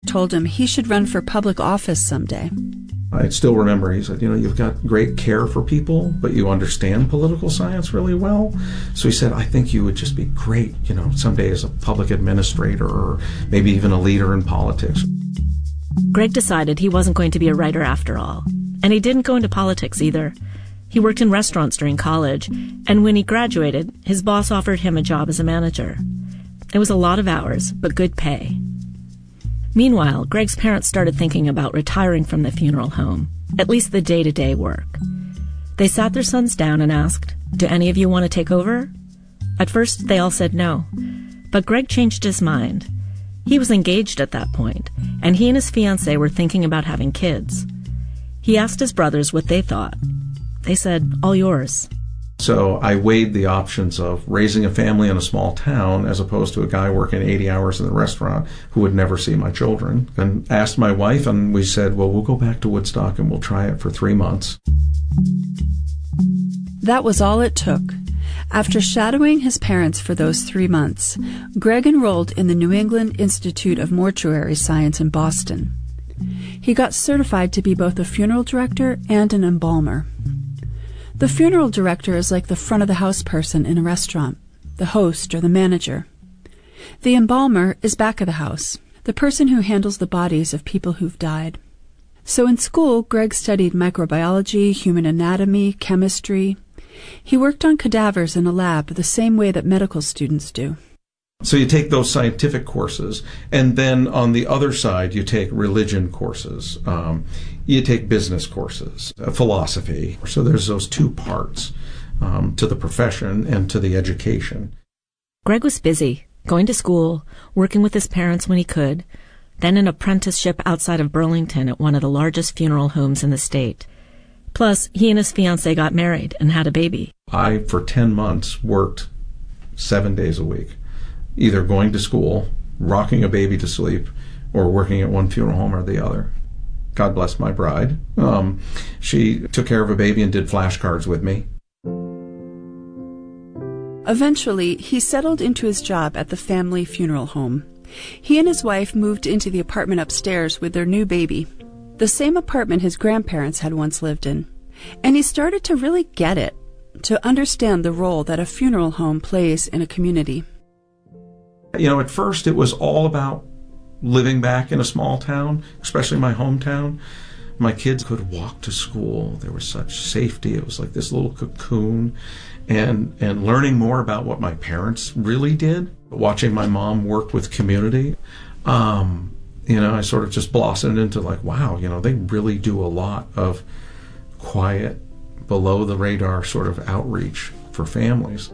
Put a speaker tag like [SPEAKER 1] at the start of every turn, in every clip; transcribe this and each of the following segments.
[SPEAKER 1] told him he should run for public office someday.
[SPEAKER 2] I still remember he said, you've got great care for people, but you understand political science really well. So he said, I think you would just be great, someday as a public administrator or maybe even a leader in politics.
[SPEAKER 3] Greg decided he wasn't going to be a writer after all. And he didn't go into politics either. He worked in restaurants during college, and when he graduated, his boss offered him a job as a manager. It was a lot of hours, but good pay. Meanwhile, Greg's parents started thinking about retiring from the funeral home, at least the day-to-day work. They sat their sons down and asked, "Do any of you want to take over?" At first, they all said no, but Greg changed his mind. He was engaged at that point, and he and his fiancée were thinking about having kids. He asked his brothers what they thought. They said, "All yours."
[SPEAKER 2] So I weighed the options of raising a family in a small town as opposed to a guy working 80 hours in the restaurant who would never see my children. And asked my wife, and we said, well, we'll go back to Woodstock and we'll try it for 3 months.
[SPEAKER 1] That was all it took. After shadowing his parents for those 3 months, Greg enrolled in the New England Institute of Mortuary Science in Boston. He got certified to be both a funeral director and an embalmer. The funeral director is like the front-of-the-house person in a restaurant, the host or the manager. The embalmer is back of the house, the person who handles the bodies of people who've died. So in school, Greg studied microbiology, human anatomy, chemistry. He worked on cadavers in a lab the same way that medical students do.
[SPEAKER 2] So you take those scientific courses, and then on the other side, you take religion courses. You take business courses, philosophy. So there's those two parts to the profession and to the education.
[SPEAKER 3] Greg was busy, going to school, working with his parents when he could, then an apprenticeship outside of Burlington at one of the largest funeral homes in the state. Plus, he and his fiancée got married and had a baby.
[SPEAKER 2] I, for 10 months, worked 7 days a week, either going to school, rocking a baby to sleep, or working at one funeral home or the other. God bless my bride. She took care of a baby and did flashcards with me.
[SPEAKER 1] Eventually, he settled into his job at the family funeral home. He and his wife moved into the apartment upstairs with their new baby, the same apartment his grandparents had once lived in. And he started to really get it, to understand the role that a funeral home plays in a community.
[SPEAKER 2] At first it was all about living back in a small town, especially my hometown. My kids could walk to school. There was such safety. It was like this little cocoon. And learning more about what my parents really did, watching my mom work with community, I sort of just blossomed into like, wow, they really do a lot of quiet, below the radar sort of outreach for families.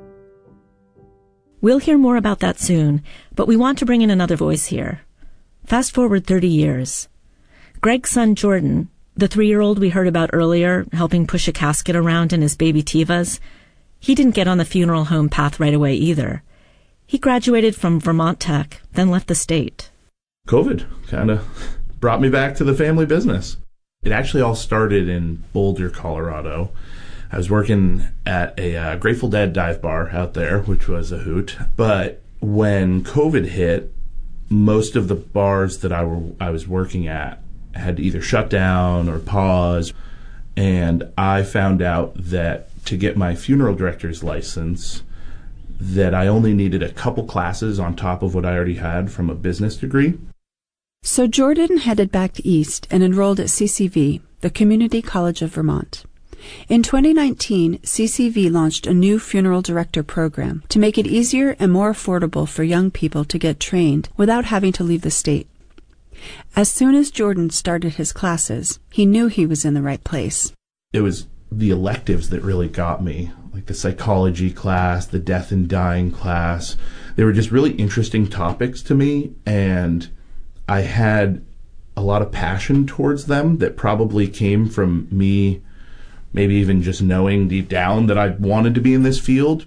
[SPEAKER 3] We'll hear more about that soon, but we want to bring in another voice here. Fast forward 30 years. Greg's son Jordan, the 3-year-old we heard about earlier, helping push a casket around in his baby Tivas, he didn't get on the funeral home path right away either. He graduated from Vermont Tech, then left the state.
[SPEAKER 4] COVID kind of brought me back to the family business. It actually all started in Boulder, Colorado. I was working at a Grateful Dead dive bar out there, which was a hoot. But when COVID hit, most of the bars that I was working at had to either shut down or pause. And I found out that to get my funeral director's license, that I only needed a couple classes on top of what I already had from a business degree.
[SPEAKER 1] So Jordan headed back east and enrolled at CCV, the Community College of Vermont. In 2019, CCV launched a new funeral director program to make it easier and more affordable for young people to get trained without having to leave the state. As soon as Jordan started his classes, he knew he was in the right place.
[SPEAKER 4] It was the electives that really got me, like the psychology class, the death and dying class. They were just really interesting topics to me, and I had a lot of passion towards them that probably came from me maybe even just knowing deep down that I wanted to be in this field.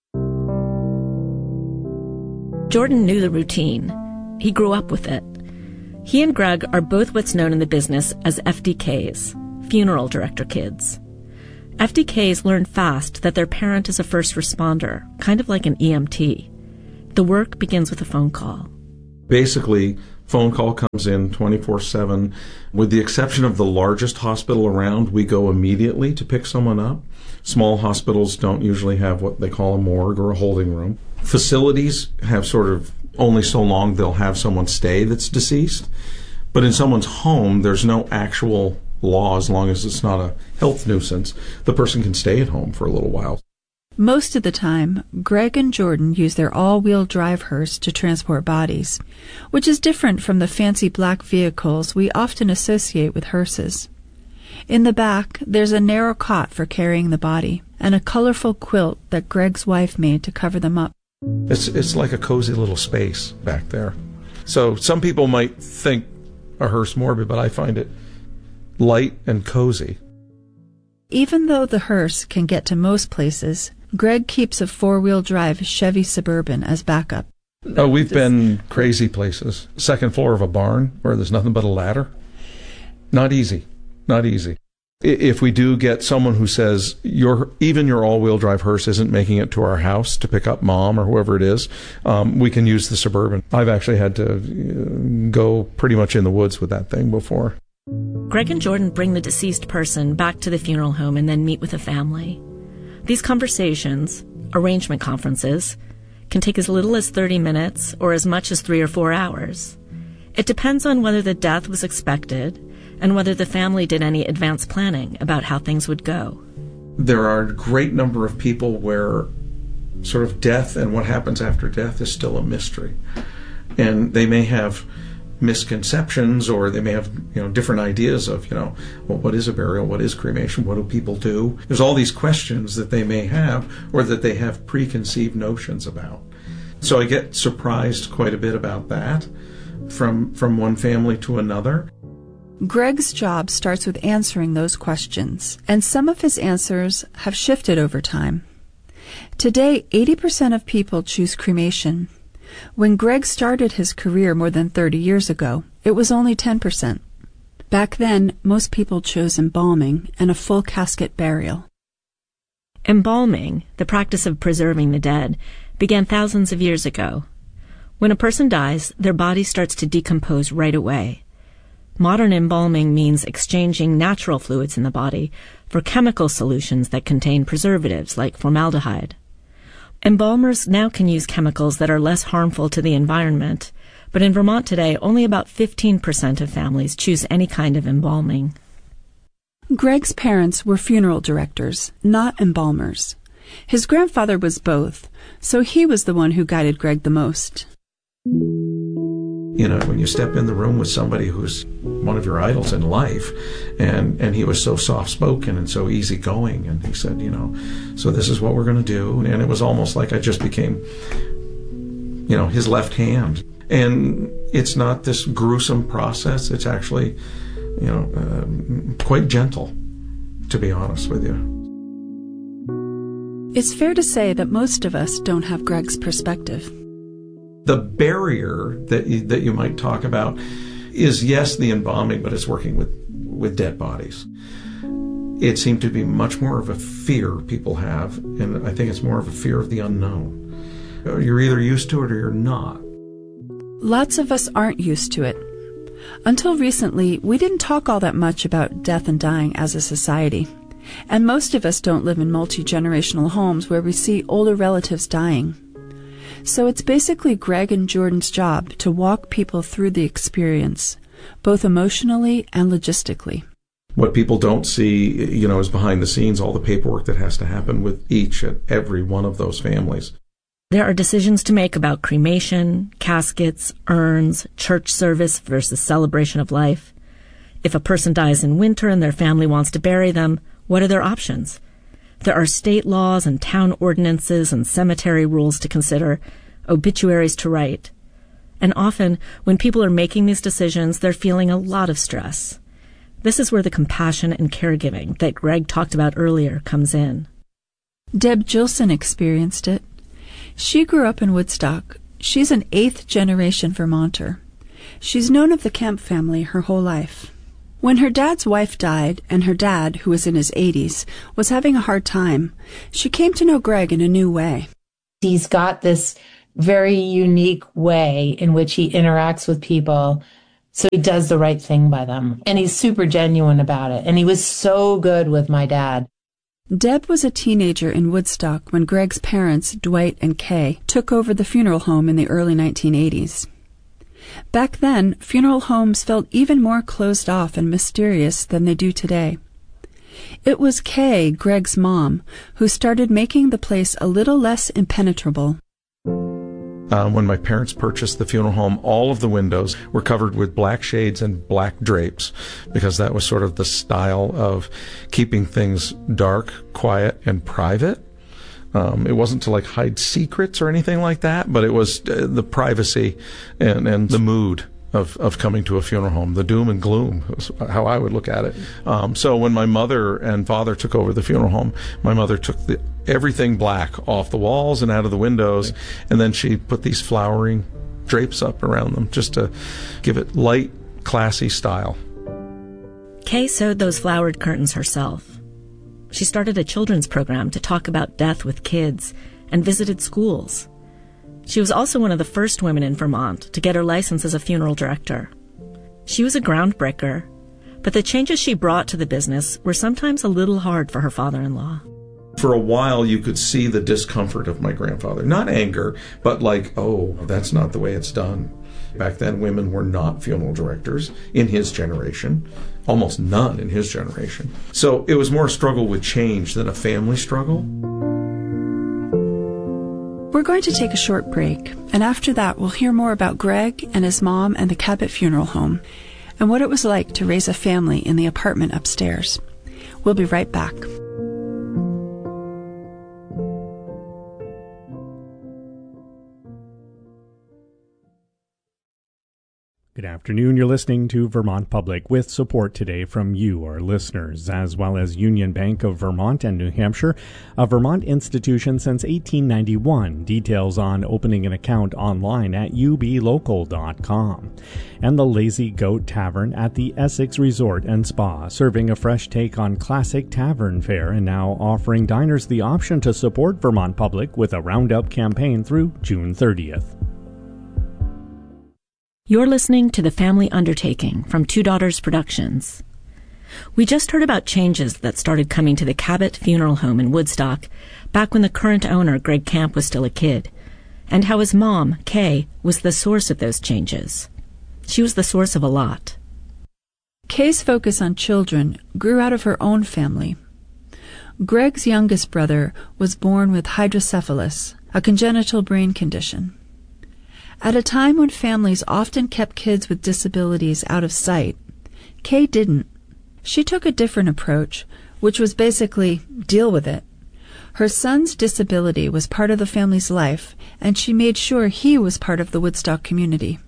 [SPEAKER 3] Jordan knew the routine. He grew up with it. He and Greg are both what's known in the business as FDKs, funeral director kids. FDKs learn fast that their parent is a first responder, kind of like an EMT. The work begins with a phone call.
[SPEAKER 2] Basically, Phone call comes in 24/7. With the exception of the largest hospital around, we go immediately to pick someone up. Small hospitals don't usually have what they call a morgue or a holding room. Facilities have sort of only so long they'll have someone stay that's deceased. But in someone's home, there's no actual law as long as it's not a health nuisance. The person can stay at home for a little while.
[SPEAKER 1] Most of the time, Greg and Jordan use their all-wheel drive hearse to transport bodies, which is different from the fancy black vehicles we often associate with hearses. In the back, there's a narrow cot for carrying the body, and a colorful quilt that Greg's wife made to cover them up.
[SPEAKER 2] It's like a cozy little space back there. So some people might think a hearse morbid, but I find it light and cozy.
[SPEAKER 1] Even though the hearse can get to most places, Greg keeps a four-wheel drive Chevy Suburban as backup.
[SPEAKER 2] Oh, we've been crazy places. Second floor of a barn where there's nothing but a ladder. Not easy. Not easy. If we do get someone who says, even your all-wheel drive hearse isn't making it to our house to pick up mom or whoever it is, we can use the Suburban. I've actually had to go pretty much in the woods with that thing before.
[SPEAKER 3] Greg and Jordan bring the deceased person back to the funeral home and then meet with the family. These conversations, arrangement conferences, can take as little as 30 minutes or as much as 3 or 4 hours. It depends on whether the death was expected and whether the family did any advanced planning about how things would go.
[SPEAKER 2] There are a great number of people where sort of death and what happens after death is still a mystery. And they may have misconceptions, or they may have different ideas of well, what is a burial, what is cremation, what do people do. There's all these questions that they may have, or that they have preconceived notions about. So I get surprised quite a bit about that from one family to another.
[SPEAKER 1] Greg's job starts with answering those questions, and some of his answers have shifted over time. Today, 80% of people choose cremation. When Greg started his career more than 30 years ago, it was only 10%. Back then, most people chose embalming and a full casket burial.
[SPEAKER 3] Embalming, the practice of preserving the dead, began thousands of years ago. When a person dies, their body starts to decompose right away. Modern embalming means exchanging natural fluids in the body for chemical solutions that contain preservatives like formaldehyde. Embalmers now can use chemicals that are less harmful to the environment, but in Vermont today, only about 15% of families choose any kind of embalming.
[SPEAKER 1] Greg's parents were funeral directors, not embalmers. His grandfather was both, so he was the one who guided Greg the most.
[SPEAKER 2] When you step in the room with somebody who's one of your idols in life, and he was so soft-spoken and so easygoing, and he said, so this is what we're going to do, and it was almost like I just became, his left hand. And it's not this gruesome process. It's actually, quite gentle, to be honest with you.
[SPEAKER 1] It's fair to say that most of us don't have Greg's perspective.
[SPEAKER 2] The barrier that you might talk about is, yes, the embalming, but it's working with dead bodies. It seemed to be much more of a fear people have, and I think it's more of a fear of the unknown. You're either used to it or you're not.
[SPEAKER 1] Lots of us aren't used to it. Until recently, we didn't talk all that much about death and dying as a society. And most of us don't live in multi-generational homes where we see older relatives dying. So it's basically Greg and Jordan's job to walk people through the experience, both emotionally and logistically.
[SPEAKER 2] What people don't see, is behind the scenes, all the paperwork that has to happen with each and every one of those families.
[SPEAKER 3] There are decisions to make about cremation, caskets, urns, church service versus celebration of life. If a person dies in winter and their family wants to bury them, what are their options? There are state laws and town ordinances and cemetery rules to consider, obituaries to write. And often, when people are making these decisions, they're feeling a lot of stress. This is where the compassion and caregiving that Greg talked about earlier comes in.
[SPEAKER 1] Deb Gilson experienced it. She grew up in Woodstock. She's an 8th-generation Vermonter. She's known of the Kemp family her whole life. When her dad's wife died, and her dad, who was in his 80s, was having a hard time, she came to know Greg in a new way.
[SPEAKER 5] He's got this very unique way in which he interacts with people. So he does the right thing by them. And he's super genuine about it. And he was so good with my dad.
[SPEAKER 1] Deb was a teenager in Woodstock when Greg's parents, Dwight and Kay, took over the funeral home in the early 1980s. Back then, funeral homes felt even more closed off and mysterious than they do today. It was Kay, Greg's mom, who started making the place a little less impenetrable.
[SPEAKER 2] When my parents purchased the funeral home, all of the windows were covered with black shades and black drapes, because that was sort of the style of keeping things dark, quiet, and private. It wasn't to hide secrets or anything like that, but it was the privacy and the mood of coming to a funeral home. The doom and gloom was how I would look at it. So when my mother and father took over the funeral home, my mother took everything black off the walls and out of the windows, and then she put these flowering drapes up around them just to give it light, classy style.
[SPEAKER 3] Kay sewed those flowered curtains herself. She started a children's program to talk about death with kids and visited schools. She was also one of the first women in Vermont to get her license as a funeral director. She was a groundbreaker, but the changes she brought to the business were sometimes a little hard for her father-in-law.
[SPEAKER 2] For a while, you could see the discomfort of my grandfather. Not anger, but oh, that's not the way it's done. Back then, women were not funeral directors in his generation. Almost none in his generation. So it was more a struggle with change than a family struggle.
[SPEAKER 1] We're going to take a short break, and after that we'll hear more about Greg and his mom and the Cabot Funeral Home, and what it was like to raise a family in the apartment upstairs. We'll be right back.
[SPEAKER 6] Good afternoon. You're listening to Vermont Public with support today from you, our listeners, as well as Union Bank of Vermont and New Hampshire, a Vermont institution since 1891. Details on opening an account online at ublocal.com. And the Lazy Goat Tavern at the Essex Resort and Spa, serving a fresh take on classic tavern fare and now offering diners the option to support Vermont Public with a roundup campaign through June 30th.
[SPEAKER 3] You're listening to The Family Undertaking from Two Daughters Productions. We just heard about changes that started coming to the Cabot Funeral Home in Woodstock back when the current owner, Greg Camp, was still a kid, and how his mom, Kay, was the source of those changes. She was the source of a lot.
[SPEAKER 1] Kay's focus on children grew out of her own family. Greg's youngest brother was born with hydrocephalus, a congenital brain condition. At a time when families often kept kids with disabilities out of sight, Kay didn't. She took a different approach, which was basically deal with it. Her son's disability was part of the family's life, and she made sure he was part of the Woodstock community.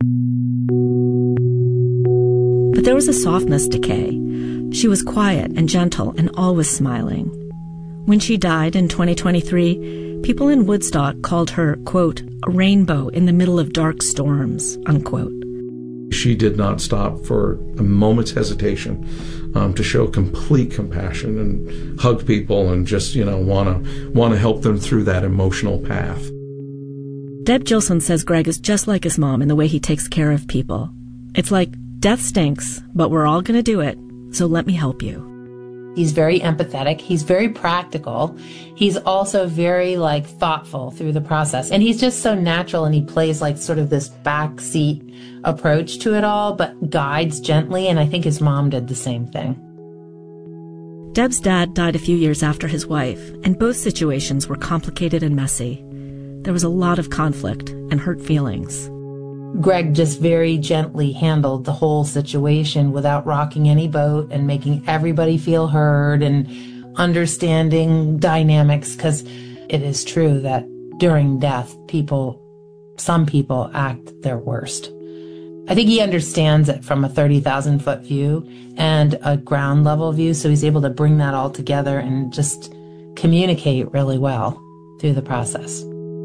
[SPEAKER 3] But there was a softness to Kay. She was quiet and gentle and always smiling. When she died in 2023, people in Woodstock called her, quote, a rainbow in the middle of dark storms, unquote.
[SPEAKER 2] She did not stop for a moment's hesitation to show complete compassion and hug people and just, want to help them through that emotional path.
[SPEAKER 3] Deb Gilson says Greg is just like his mom in the way he takes care of people. It's like, death stinks, but we're all going to do it, so let me help you.
[SPEAKER 5] He's very empathetic. He's very practical. He's also very thoughtful through the process. And he's just so natural, and he plays sort of this backseat approach to it all, but guides gently. And I think his mom did the same thing.
[SPEAKER 3] Deb's dad died a few years after his wife, and both situations were complicated and messy. There was a lot of conflict and hurt feelings.
[SPEAKER 5] Greg just very gently handled the whole situation without rocking any boat and making everybody feel heard and understanding dynamics, because it is true that during death, some people act their worst. I think he understands it from a 30,000-foot view and a ground level view, so he's able to bring that all together and just communicate really well through the process.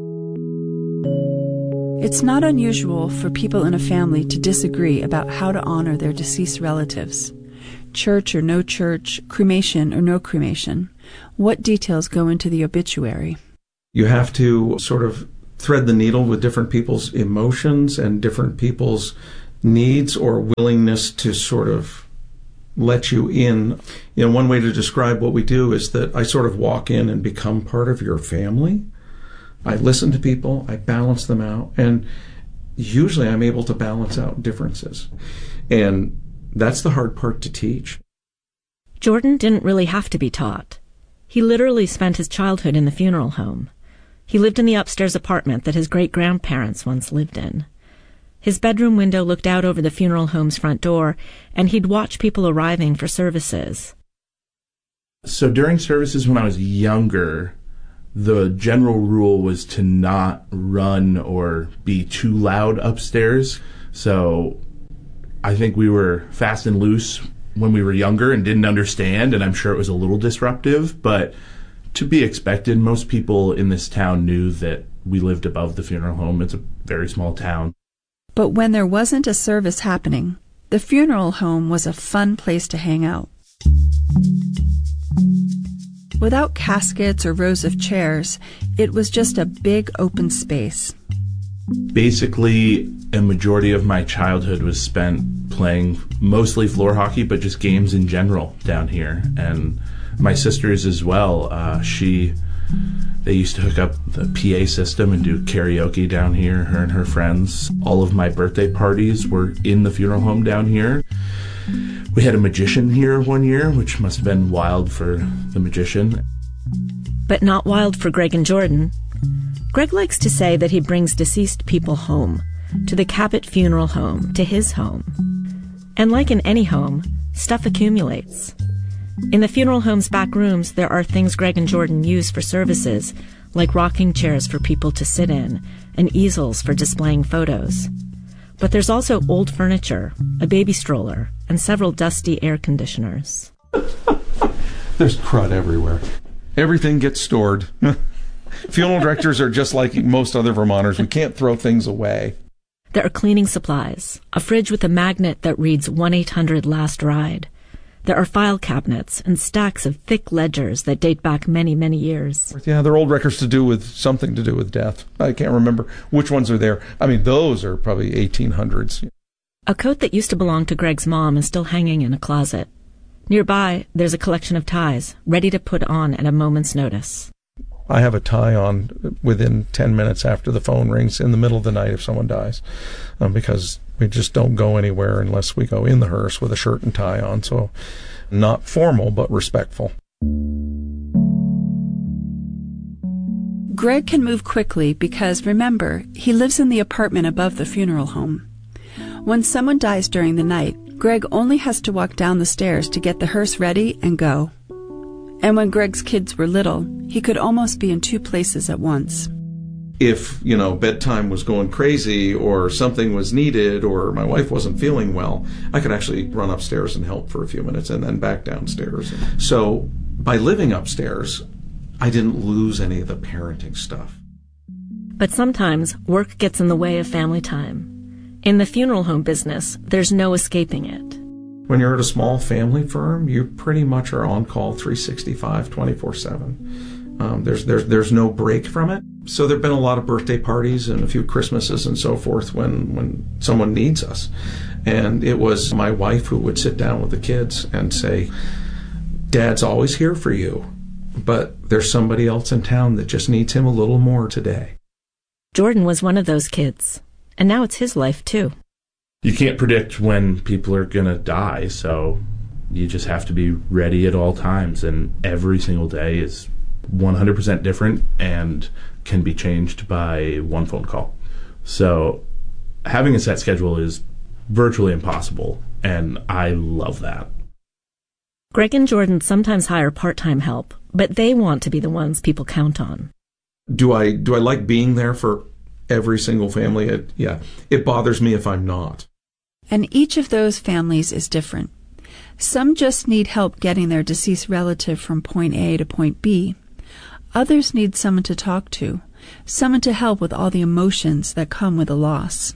[SPEAKER 1] It's not unusual for people in a family to disagree about how to honor their deceased relatives. Church or no church, cremation or no cremation. What details go into the obituary?
[SPEAKER 2] You have to sort of thread the needle with different people's emotions and different people's needs or willingness to sort of let you in. One way to describe what we do is that I sort of walk in and become part of your family. I listen to people, I balance them out, and usually I'm able to balance out differences. And that's the hard part to teach.
[SPEAKER 3] Jordan didn't really have to be taught. He literally spent his childhood in the funeral home. He lived in the upstairs apartment that his great-grandparents once lived in. His bedroom window looked out over the funeral home's front door, and he'd watch people arriving for services.
[SPEAKER 4] So during services when I was younger, the general rule was to not run or be too loud upstairs. So I think we were fast and loose when we were younger and didn't understand, and I'm sure it was a little disruptive, but to be expected. Most people in this town knew that we lived above the funeral home. It's a very small town.
[SPEAKER 1] But when there wasn't a service happening, the funeral home was a fun place to hang out. Without caskets or rows of chairs, it was just a big open space.
[SPEAKER 4] Basically, a majority of my childhood was spent playing mostly floor hockey, but just games in general down here. And my sisters as well, they used to hook up the PA system and do karaoke down here, her and her friends. All of my birthday parties were in the funeral home down here. We had a magician here one year, which must have been wild for the magician.
[SPEAKER 3] But not wild for Greg and Jordan. Greg likes to say that he brings deceased people home, to the Cabot Funeral Home, to his home. And like in any home, stuff accumulates. In the funeral home's back rooms, there are things Greg and Jordan use for services, like rocking chairs for people to sit in, and easels for displaying photos. But there's also old furniture, a baby stroller, and several dusty air conditioners.
[SPEAKER 2] There's crud everywhere. Everything gets stored. Funeral directors are just like most other Vermonters. We can't throw things away.
[SPEAKER 3] There are cleaning supplies, a fridge with a magnet that reads 1-800-LAST-RIDE. There are file cabinets and stacks of thick ledgers that date back many, many years.
[SPEAKER 2] Yeah, they're old records something to do with death. I can't remember which ones are there. I mean, those are probably 1800s.
[SPEAKER 3] A coat that used to belong to Greg's mom is still hanging in a closet. Nearby, there's a collection of ties, ready to put on at a moment's notice.
[SPEAKER 2] I have a tie on within 10 minutes after the phone rings in the middle of the night if someone dies, because we just don't go anywhere unless we go in the hearse with a shirt and tie on. So not formal, but respectful.
[SPEAKER 1] Greg can move quickly because, remember, he lives in the apartment above the funeral home. When someone dies during the night, Greg only has to walk down the stairs to get the hearse ready and go. And when Greg's kids were little, he could almost be in two places at once.
[SPEAKER 2] If, bedtime was going crazy or something was needed or my wife wasn't feeling well, I could actually run upstairs and help for a few minutes and then back downstairs. So by living upstairs, I didn't lose any of the parenting stuff.
[SPEAKER 3] But sometimes work gets in the way of family time. In the funeral home business, there's no escaping it.
[SPEAKER 2] When you're at a small family firm, you pretty much are on call 365, 24/7. There's no break from it. So there've been a lot of birthday parties and a few Christmases and so forth when someone needs us. And it was my wife who would sit down with the kids and say, "Dad's always here for you, but there's somebody else in town that just needs him a little more today."
[SPEAKER 3] Jordan was one of those kids, and now it's his life too.
[SPEAKER 4] You can't predict when people are going to die, so you just have to be ready at all times, and every single day is 100% different and can be changed by one phone call. So having a set schedule is virtually impossible, and I love that.
[SPEAKER 3] Greg and Jordan sometimes hire part-time help, but they want to be the ones people count on.
[SPEAKER 2] Do I like being there for every single family? It bothers me if I'm not.
[SPEAKER 1] And each of those families is different. Some just need help getting their deceased relative from point A to point B. Others need someone to talk to, someone to help with all the emotions that come with a loss.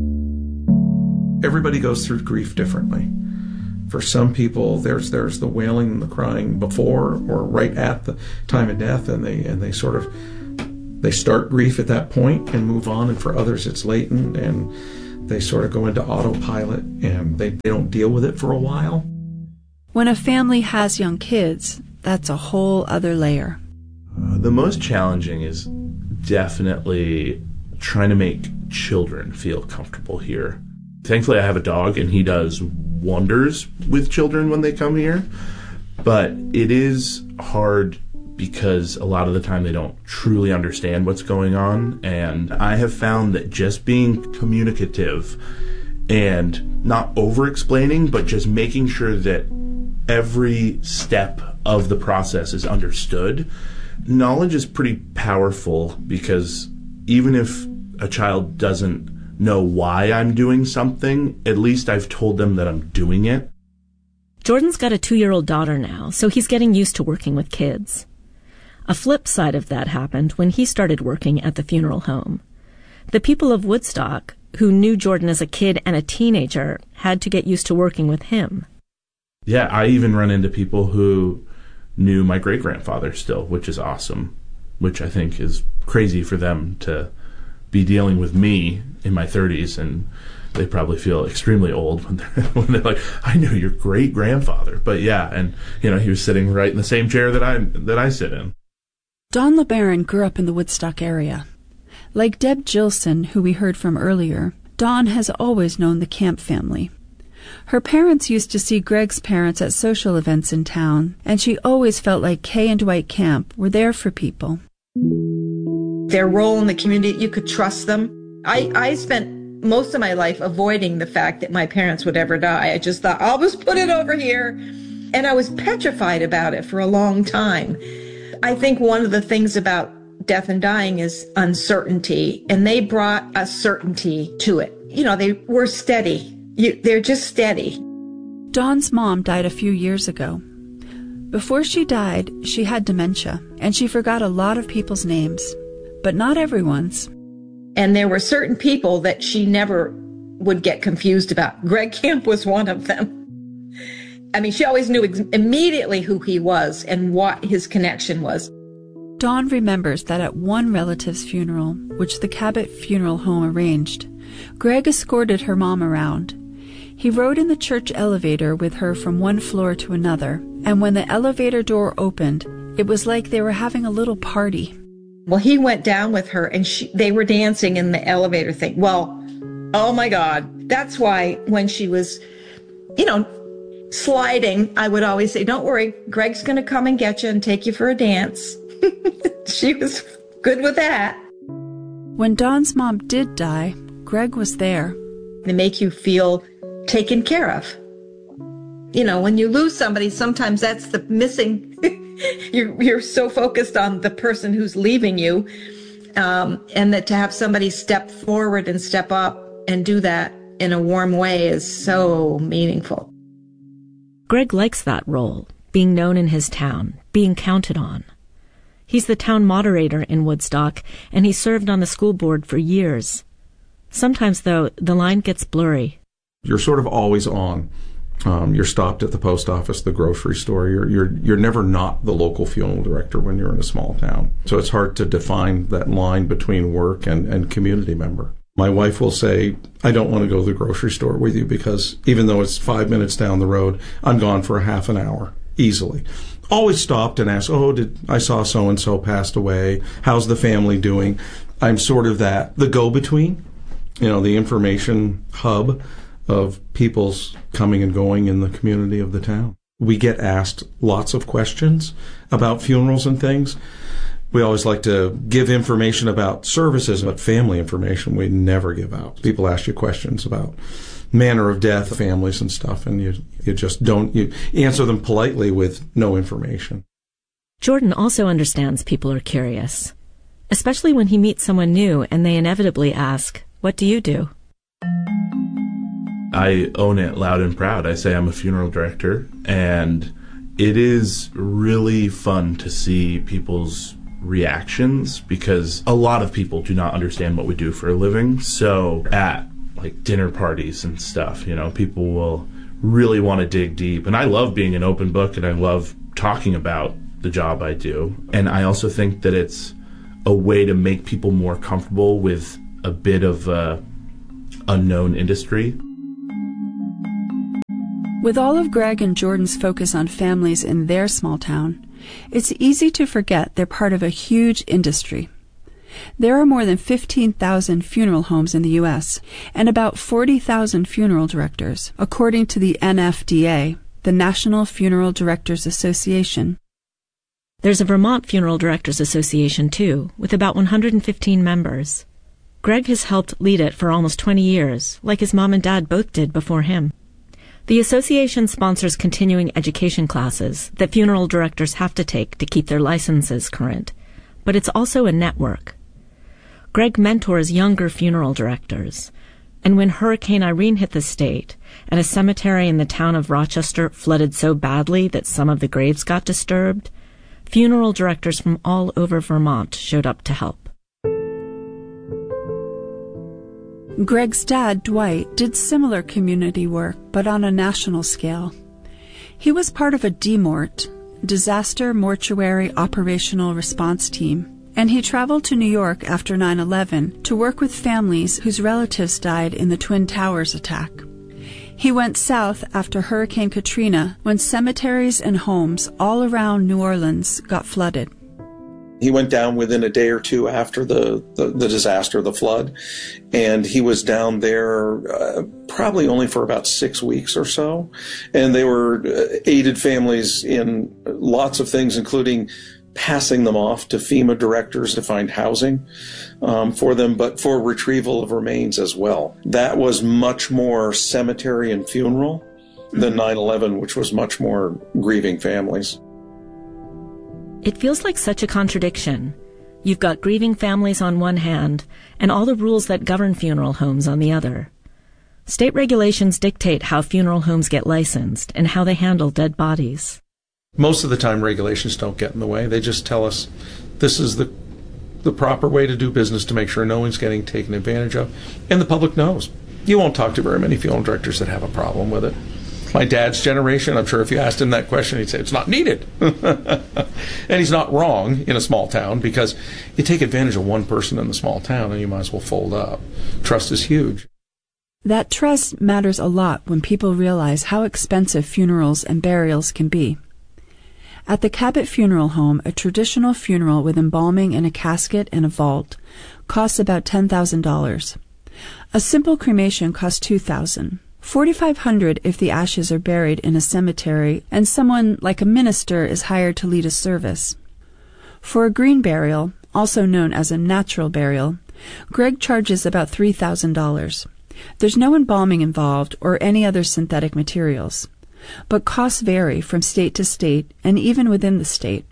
[SPEAKER 2] Everybody goes through grief differently. For some people, there's the wailing and the crying before or right at the time of death, and they sort of They start grief at that point and move on, and for others it's latent, and they sort of go into autopilot, and they don't deal with it for a while.
[SPEAKER 1] When a family has young kids, that's a whole other layer.
[SPEAKER 4] The most challenging is definitely trying to make children feel comfortable here. Thankfully, I have a dog, and he does wonders with children when they come here. But it is hard because a lot of the time they don't truly understand what's going on. And I have found that just being communicative and not over-explaining, but just making sure that every step of the process is understood. Knowledge is pretty powerful because even if a child doesn't know why I'm doing something, at least I've told them that I'm doing it.
[SPEAKER 3] Jordan's got a 2-year-old daughter now, so he's getting used to working with kids. A flip side of that happened when he started working at the funeral home. The people of Woodstock, who knew Jordan as a kid and a teenager, had to get used to working with him.
[SPEAKER 4] Yeah, I even run into people who knew my great-grandfather still, which is awesome, which I think is crazy for them to be dealing with me in my 30s, and they probably feel extremely old when they're like, I knew your great-grandfather. But yeah, and he was sitting right in the same chair that I sit in.
[SPEAKER 1] Don LeBaron grew up in the Woodstock area. Like Deb Gilson, who we heard from earlier, Dawn has always known the Camp family. Her parents used to see Greg's parents at social events in town, and she always felt like Kay and Dwight Camp were there for people.
[SPEAKER 7] Their role in the community, you could trust them. I spent most of my life avoiding the fact that my parents would ever die. I just thought, I'll just put it over here. And I was petrified about it for a long time. I think one of the things about death and dying is uncertainty, and they brought a certainty to it. They were steady. They're just steady.
[SPEAKER 1] Dawn's mom died a few years ago. Before she died, she had dementia, and she forgot a lot of people's names, but not everyone's.
[SPEAKER 7] And there were certain people that she never would get confused about. Greg Camp was one of them. I mean, she always knew immediately who he was and what his connection was.
[SPEAKER 1] Dawn remembers that at one relative's funeral, which the Cabot Funeral Home arranged, Greg escorted her mom around. He rode in the church elevator with her from one floor to another, and when the elevator door opened, it was like they were having a little party.
[SPEAKER 7] Well, he went down with her, and they were dancing in the elevator thing. Well, oh my God. That's why when she was, sliding, I would always say, don't worry, Greg's going to come and get you and take you for a dance. She was good with that.
[SPEAKER 1] When Dawn's mom did die, Greg was there.
[SPEAKER 7] They make you feel taken care of. When you lose somebody, sometimes that's the missing. You're so focused on the person who's leaving you, and that to have somebody step forward and step up and do that in a warm way is so meaningful.
[SPEAKER 3] Greg likes that role, being known in his town, being counted on. He's the town moderator in Woodstock, and he served on the school board for years. Sometimes, though, the line gets blurry.
[SPEAKER 2] You're sort of always on. You're stopped at the post office, the grocery store. You're never not the local funeral director when you're in a small town. So it's hard to define that line between work and community member. My wife will say, I don't want to go to the grocery store with you because even though it's 5 minutes down the road, I'm gone for a half an hour, easily. Always stopped and asked, I saw so-and-so passed away. How's the family doing? I'm sort of the go-between, the information hub of people's coming and going in the community of the town. We get asked lots of questions about funerals and things. We always like to give information about services, but family information we never give out. People ask you questions about manner of death, families and stuff, and you just don't, you answer them politely with no information.
[SPEAKER 3] Jordan also understands people are curious, especially when he meets someone new and they inevitably ask, what do you do?
[SPEAKER 4] I own it loud and proud. I say I'm a funeral director, and it is really fun to see people's reactions because a lot of people do not understand what we do for a living. So at dinner parties and stuff, people will really want to dig deep. And I love being an open book, and I love talking about the job I do. And I also think that it's a way to make people more comfortable with a bit of unknown industry.
[SPEAKER 1] With all of Greg and Jordan's focus on families in their small town, it's easy to forget they're part of a huge industry. There are more than 15,000 funeral homes in the U.S. and about 40,000 funeral directors, according to the NFDA, the National Funeral Directors Association.
[SPEAKER 3] There's a Vermont Funeral Directors Association, too, with about 115 members. Greg has helped lead it for almost 20 years, like his mom and dad both did before him. The association sponsors continuing education classes that funeral directors have to take to keep their licenses current, but it's also a network. Greg mentors younger funeral directors, and when Hurricane Irene hit the state and a cemetery in the town of Rochester flooded so badly that some of the graves got disturbed, funeral directors from all over Vermont showed up to help.
[SPEAKER 1] Greg's dad, Dwight, did similar community work, but on a national scale. He was part of a DMORT, Disaster Mortuary Operational Response Team, and he traveled to New York after 9/11 to work with families whose relatives died in the Twin Towers attack. He went south after Hurricane Katrina when cemeteries and homes all around New Orleans got flooded.
[SPEAKER 2] He went down within a day or two after the disaster, the flood, and he was down there probably only for about 6 weeks or so. And they were aided families in lots of things, including passing them off to FEMA directors to find housing for them, but for retrieval of remains as well. That was much more cemetery and funeral than 9/11, which was much more grieving families.
[SPEAKER 3] It feels like such a contradiction. You've got grieving families on one hand, and all the rules that govern funeral homes on the other. State regulations dictate how funeral homes get licensed and how they handle dead bodies.
[SPEAKER 2] Most of the time, regulations don't get in the way. They just tell us this is the proper way to do business to make sure no one's getting taken advantage of, and the public knows. You won't talk to very many funeral directors that have a problem with it. My dad's generation, I'm sure if you asked him that question, he'd say, it's not needed. And he's not wrong in a small town, because you take advantage of one person in the small town and you might as well fold up. Trust is huge.
[SPEAKER 1] That trust matters a lot when people realize how expensive funerals and burials can be. At the Cabot Funeral Home, a traditional funeral with embalming in a casket and a vault costs about $10,000. A simple cremation costs $2,000. $4,500 if the ashes are buried in a cemetery and someone like a minister is hired to lead a service. For a green burial, also known as a natural burial, Greg charges about $3,000. There's no embalming involved or any other synthetic materials, but costs vary from state to state and even within the state.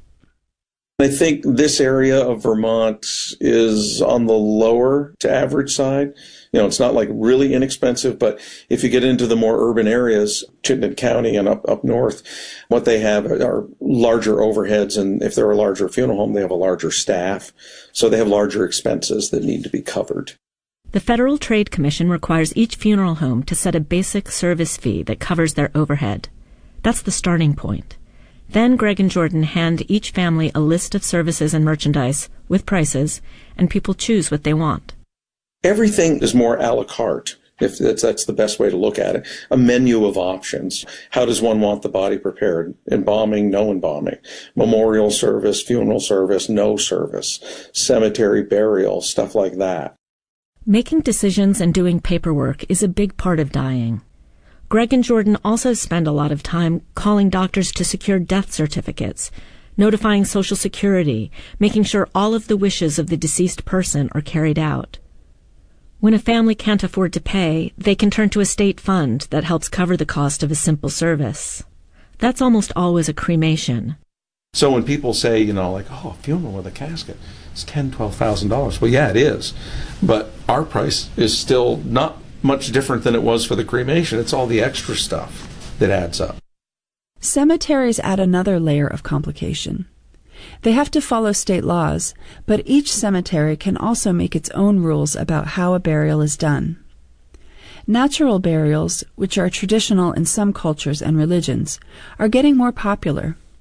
[SPEAKER 2] I think this area of Vermont is on the lower to average side. It's not like really inexpensive, but if you get into the more urban areas, Chittenden County and up north, what they have are larger overheads. And if they're a larger funeral home, they have a larger staff. So they have larger expenses that need to be covered.
[SPEAKER 3] The Federal Trade Commission requires each funeral home to set a basic service fee that covers their overhead. That's the starting point. Then Greg and Jordan hand each family a list of services and merchandise with prices, and people choose what they want.
[SPEAKER 2] Everything is more a la carte, if that's the best way to look at it. A menu of options. How does one want the body prepared? Embalming, no embalming. Memorial service, funeral service, no service. Cemetery burial, stuff like that.
[SPEAKER 3] Making decisions and doing paperwork is a big part of dying. Greg and Jordan also spend a lot of time calling doctors to secure death certificates, notifying Social Security, making sure all of the wishes of the deceased person are carried out. When a family can't afford to pay, they can turn to a state fund that helps cover the cost of a simple service. That's almost always a cremation.
[SPEAKER 2] So when people say, a funeral with a casket, it's $10,000, $12,000. Well, yeah, it is. But our price is still not much different than it was for the cremation. It's all the extra stuff that adds up.
[SPEAKER 1] Cemeteries add another layer of complication. They have to follow state laws, but each cemetery can also make its own rules about how a burial is done. Natural burials, which are traditional in some cultures and religions, are getting more popular.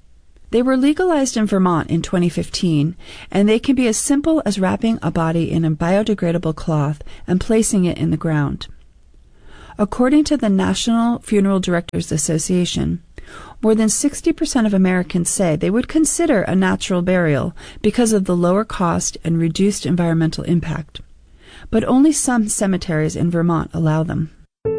[SPEAKER 1] They were legalized in Vermont in 2015, and they can be as simple as wrapping a body in a biodegradable cloth and placing it in the ground. According to the National Funeral Directors Association, more than 60% of Americans say they would consider a natural burial because of the lower cost and reduced environmental impact. But only some cemeteries in Vermont allow them.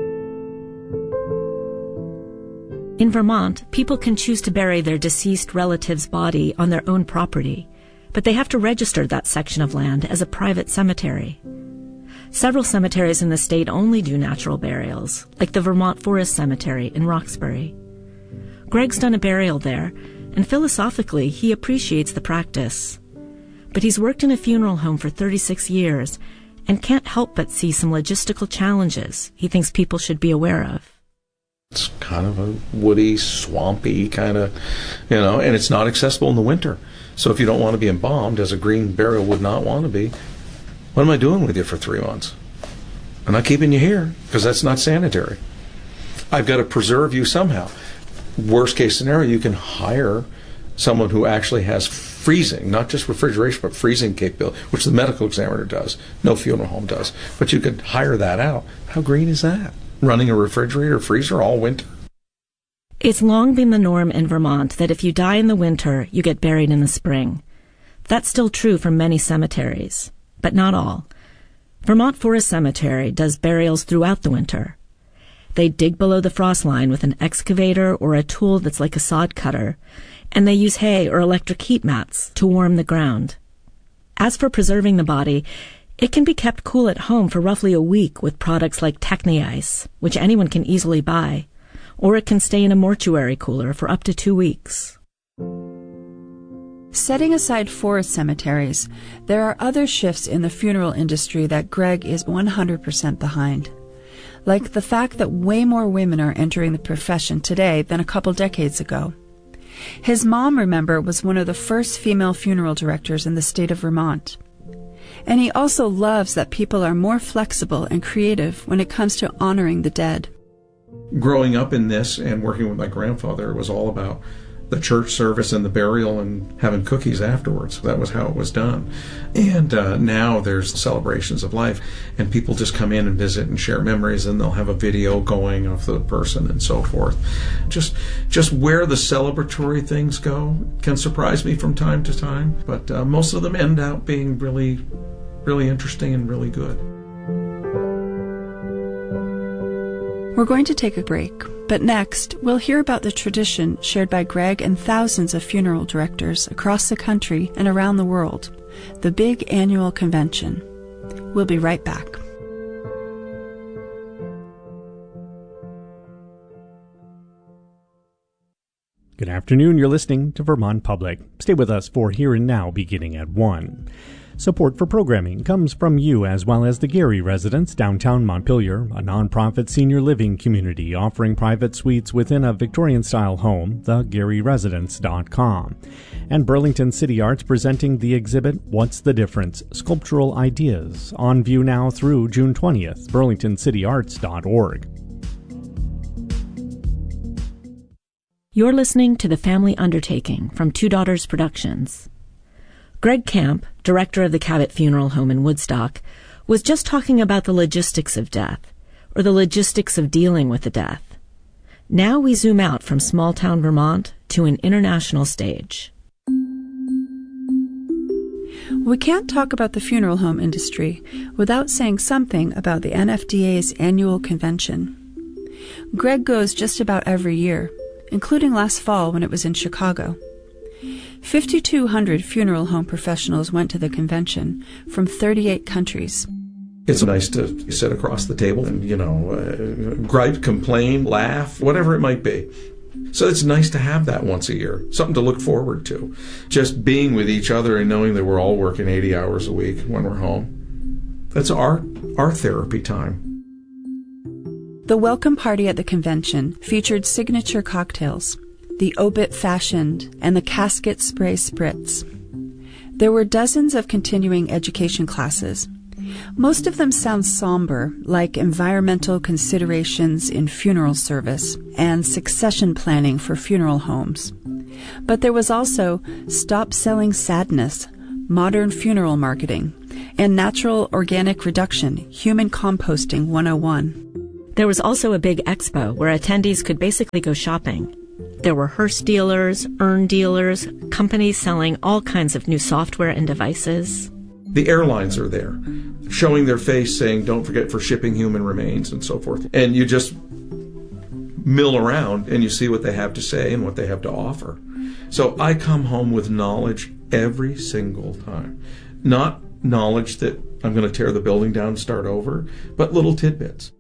[SPEAKER 3] In Vermont, people can choose to bury their deceased relative's body on their own property, but they have to register that section of land as a private cemetery. Several cemeteries in the state only do natural burials, like the Vermont Forest Cemetery in Roxbury. Greg's done a burial there, and philosophically he appreciates the practice. But he's worked in a funeral home for 36 years and can't help but see some logistical challenges he thinks people should be aware of.
[SPEAKER 2] It's kind of a woody, swampy kind of, and it's not accessible in the winter. So if you don't want to be embalmed, as a green burial would not want to be, what am I doing with you for 3 months? I'm not keeping you here because that's not sanitary. I've got to preserve you somehow. Worst case scenario, you can hire someone who actually has freezing, not just refrigeration, but freezing capability, which the medical examiner does. No funeral home does. But you could hire that out. How green is that? Running a refrigerator, freezer all winter?
[SPEAKER 3] It's long been the norm in Vermont that if you die in the winter, you get buried in the spring. That's still true for many cemeteries, but not all. Vermont Forest Cemetery does burials throughout the winter. They dig below the frost line with an excavator or a tool that's like a sod cutter, and they use hay or electric heat mats to warm the ground. As for preserving the body, it can be kept cool at home for roughly a week with products like Techni-Ice, which anyone can easily buy, or it can stay in a mortuary cooler for up to 2 weeks.
[SPEAKER 1] Setting aside forest cemeteries, there are other shifts in the funeral industry that Greg is 100% behind. Like the fact that way more women are entering the profession today than a couple decades ago. His mom, remember, was one of the first female funeral directors in the state of Vermont. And he also loves that people are more flexible and creative when it comes to honoring the dead.
[SPEAKER 2] Growing up in this and working with my grandfather, it was all about the church service and the burial and having cookies afterwards. That was how it was done. And now there's celebrations of life, and people just come in and visit and share memories, and they'll have a video going of the person and so forth. Just where the celebratory things go can surprise me from time to time, but most of them end up being really, really interesting and really good.
[SPEAKER 1] We're going to take a break, but next we'll hear about the tradition shared by Greg and thousands of funeral directors across the country and around the world, the big annual convention. We'll be right back.
[SPEAKER 6] Good afternoon. You're listening to Vermont Public. Stay with us for Here and Now beginning at 1. Support for programming comes from you as well as the Gary Residence, downtown Montpelier, a nonprofit senior living community offering private suites within a Victorian-style home, thegaryresidence.com. And Burlington City Arts presenting the exhibit What's the Difference? Sculptural Ideas, on view now through June 20th, burlingtoncityarts.org.
[SPEAKER 3] You're listening to The Family Undertaking from Two Daughters Productions. Greg Camp, director of the Cabot Funeral Home in Woodstock, was just talking about the logistics of death, or the logistics of dealing with the death. Now we zoom out from small-town Vermont to an international stage.
[SPEAKER 1] We can't talk about the funeral home industry without saying something about the NFDA's annual convention. Greg goes just about every year, including last fall when it was in Chicago. 5,200 funeral home professionals went to the convention from 38 countries.
[SPEAKER 2] It's nice to sit across the table and, gripe, complain, laugh, whatever it might be. So it's nice to have that once a year, something to look forward to. Just being with each other and knowing that we're all working 80 hours a week when we're home. That's our therapy time.
[SPEAKER 1] The welcome party at the convention featured signature cocktails, the obit fashioned, and the casket spray spritz. There were dozens of continuing education classes. Most of them sound somber, like environmental considerations in funeral service and succession planning for funeral homes. But there was also Stop Selling Sadness, Modern Funeral Marketing, and Natural Organic Reduction, Human Composting 101.
[SPEAKER 3] There was also a big expo where attendees could basically go shopping. There were hearse dealers, urn dealers, companies selling all kinds of new software and devices.
[SPEAKER 2] The airlines are there, showing their face saying, don't forget for shipping human remains and so forth. And you just mill around and you see what they have to say and what they have to offer. So I come home with knowledge every single time. Not knowledge that I'm going to tear the building down and start over, but little tidbits.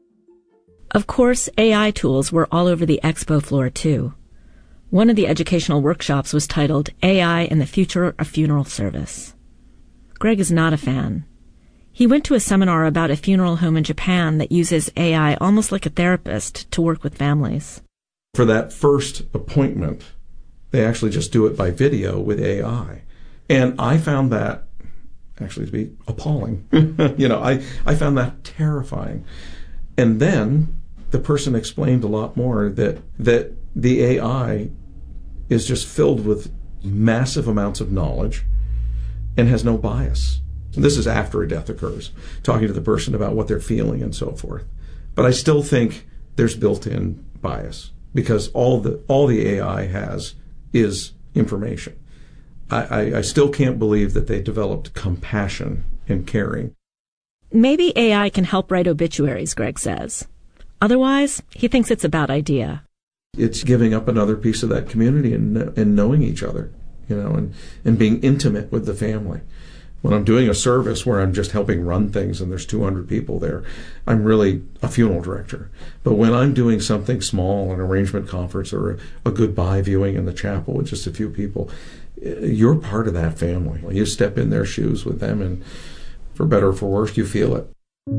[SPEAKER 3] Of course, AI tools were all over the expo floor, too. One of the educational workshops was titled AI and the Future of Funeral Service. Greg is not a fan. He went to a seminar about a funeral home in Japan that uses AI almost like a therapist to work with families.
[SPEAKER 2] For that first appointment, they actually just do it by video with AI. And I found that actually to be appalling. I found that terrifying. And then the person explained a lot more that the AI is just filled with massive amounts of knowledge and has no bias. This is after a death occurs, talking to the person about what they're feeling and so forth. But I still think there's built-in bias because all the AI has is information. I still can't believe that they developed compassion and caring.
[SPEAKER 3] Maybe AI can help write obituaries, Greg says. Otherwise, he thinks it's a bad idea.
[SPEAKER 2] It's giving up another piece of that community and knowing each other, and being intimate with the family. When I'm doing a service where I'm just helping run things and there's 200 people there, I'm really a funeral director. But when I'm doing something small, an arrangement conference or a goodbye viewing in the chapel with just a few people, you're part of that family. You step in their shoes with them, and for better or for worse, you feel it.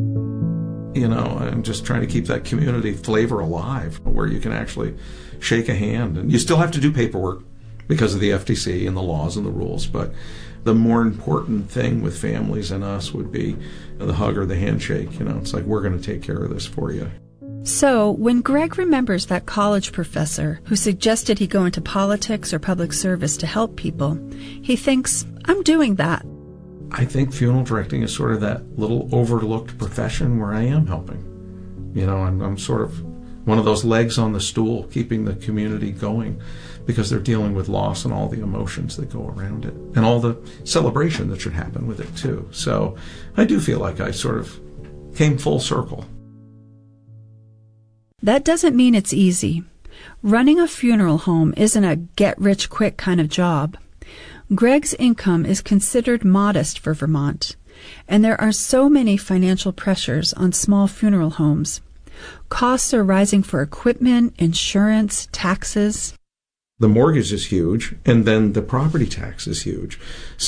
[SPEAKER 2] I'm just trying to keep that community flavor alive where you can actually shake a hand. And you still have to do paperwork because of the FTC and the laws and the rules, but the more important thing with families and us would be the hug or the handshake. It's like, we're going to take care of this for you.
[SPEAKER 1] So when Greg remembers that college professor who suggested he go into politics or public service to help people, he thinks, I'm doing that.
[SPEAKER 2] I think funeral directing is sort of that little overlooked profession where I am helping. I'm sort of one of those legs on the stool, keeping the community going because they're dealing with loss and all the emotions that go around it and all the celebration that should happen with it too. So I do feel like I sort of came full circle.
[SPEAKER 1] That doesn't mean it's easy. Running a funeral home isn't a get-rich-quick kind of job. Greg's income is considered modest for Vermont, and there are so many financial pressures on small funeral homes. Costs are rising for equipment, insurance, taxes.
[SPEAKER 2] The mortgage is huge, and then the property tax is huge.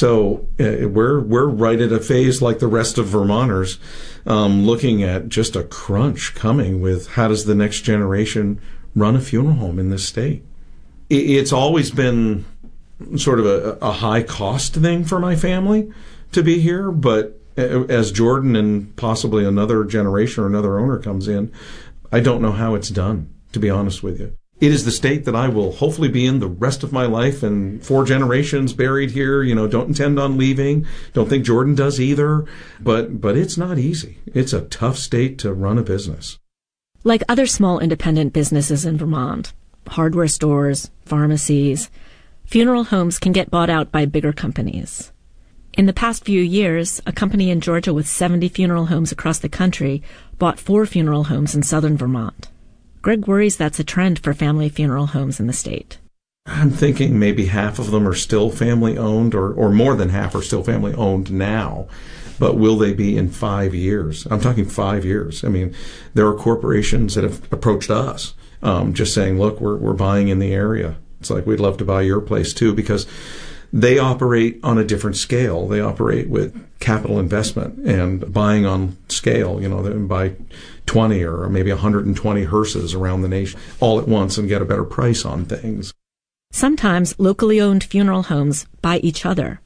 [SPEAKER 2] So we're right at a phase like the rest of Vermonters, looking at just a crunch coming with how does the next generation run a funeral home in this state. It's always been sort of a high cost thing for my family to be here, but as Jordan and possibly another generation or another owner comes in, I don't know how it's done, to be honest with you. It is the state that I will hopefully be in the rest of my life, and 4 generations buried here. Don't intend on leaving. Don't think Jordan does either. But it's not easy. It's a tough state to run a business.
[SPEAKER 3] Like other small independent businesses in Vermont, hardware stores, pharmacies, funeral homes can get bought out by bigger companies. In the past few years, a company in Georgia with 70 funeral homes across the country bought 4 funeral homes in southern Vermont. Greg worries that's a trend for family funeral homes in the state.
[SPEAKER 2] I'm thinking maybe half of them are still family-owned, or more than half are still family-owned now. But will they be in 5 years? I'm talking 5 years. I mean, there are corporations that have approached us just saying, look, we're buying in the area. It's like, we'd love to buy your place too, because they operate on a different scale. They operate with capital investment and buying on scale. They buy 20 or maybe 120 hearses around the nation all at once and get a better price on things.
[SPEAKER 3] Sometimes locally owned funeral homes buy each other.